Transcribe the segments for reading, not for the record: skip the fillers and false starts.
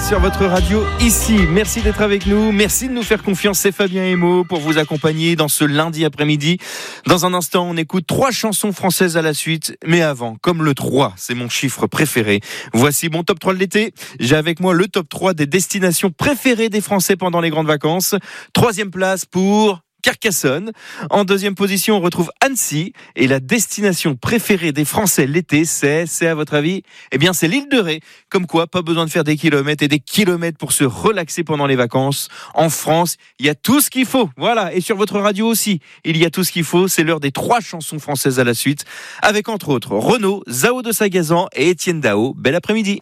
sur votre radio ici. Merci d'être avec nous. Merci de nous faire confiance. C'est Fabien Emo pour vous accompagner dans ce lundi après-midi. Dans un instant, on écoute 3 chansons françaises à la suite. Mais avant, comme le 3, c'est mon chiffre préféré. Voici mon top 3 de l'été. J'ai avec moi le top 3 des destinations préférées des Français pendant les grandes vacances. 3e place pour Carcassonne. En 2e position, on retrouve Annecy. Et la destination préférée des Français l'été, c'est à votre avis? Eh bien, c'est l'île de Ré. Comme quoi, pas besoin de faire des kilomètres et des kilomètres pour se relaxer pendant les vacances. En France, il y a tout ce qu'il faut. Voilà. Et sur votre radio aussi, il y a tout ce qu'il faut. C'est l'heure des 3 chansons françaises à la suite. Avec entre autres Renaud, Zao de Sagazan et Étienne Dao. Bel après-midi.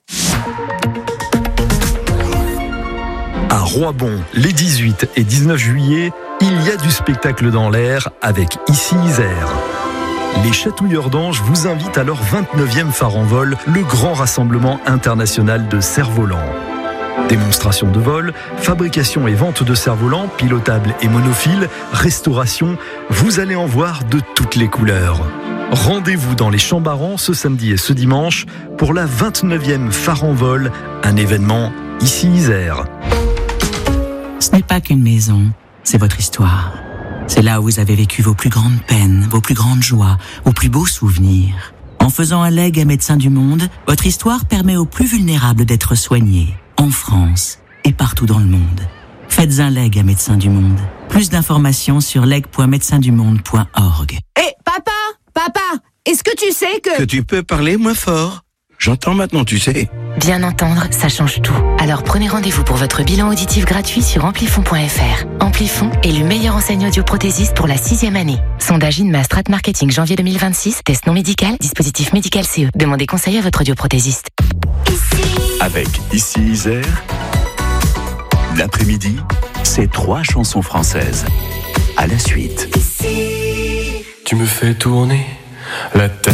À Roibon, les 18 et 19 juillet, il y a du spectacle dans l'air avec Ici Isère. Les Chatouilleurs d'Anges vous invitent à leur 29e phare en vol, le grand rassemblement international de cerfs-volants. Démonstration de vol, fabrication et vente de cerfs-volants, pilotables et monophiles, restauration, vous allez en voir de toutes les couleurs. Rendez-vous dans les Champs-Barans ce samedi et ce dimanche pour la 29e phare en vol, un événement Ici Isère. Ce n'est pas qu'une maison, c'est votre histoire. C'est là où vous avez vécu vos plus grandes peines, vos plus grandes joies, vos plus beaux souvenirs. En faisant un legs à Médecins du Monde, votre histoire permet aux plus vulnérables d'être soignés, en France et partout dans le monde. Faites un legs à Médecins du Monde. Plus d'informations sur leg.médecindumonde.org. Hé, papa, est-ce que tu sais que tu peux parler moins fort? J'entends maintenant, tu sais. Bien entendre, ça change tout. Alors prenez rendez-vous pour votre bilan auditif gratuit sur Amplifon.fr. Amplifon, élu meilleur enseignant audioprothésiste pour la 6e année. Sondage INMA Strat Marketing janvier 2026. Test non médical, dispositif médical CE. Demandez conseil à votre audioprothésiste. Avec Ici Isère, l'après-midi, c'est 3 chansons françaises. À la suite. Tu me fais tourner la tête.